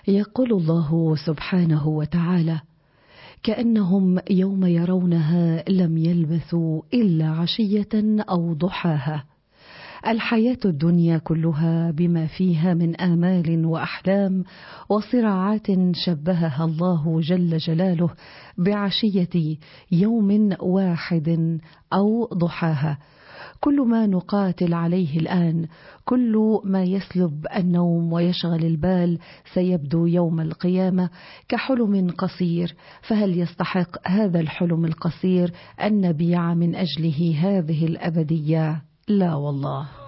يقول الله سبحانه وتعالى: كأنهم يوم يرونها لم يلبثوا إلا عشية أو ضحاها. الحياة الدنيا كلها بما فيها من آمال وأحلام وصراعات شبهها الله جل جلاله بعشية يوم واحد أو ضحاها. كل ما نقاتل عليه الآن، كل ما يسلب النوم ويشغل البال، سيبدو يوم القيامة كحلم قصير. فهل يستحق هذا الحلم القصير أن نبيع من أجله هذه الأبدية؟ لا والله.